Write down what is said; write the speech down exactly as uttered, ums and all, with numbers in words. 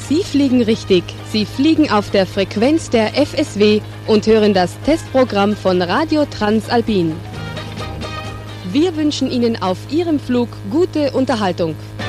Sie fliegen richtig. Sie fliegen auf der Frequenz der F S W und hören das Testprogramm von Radio Transalpin. Wir wünschen Ihnen auf Ihrem Flug gute Unterhaltung.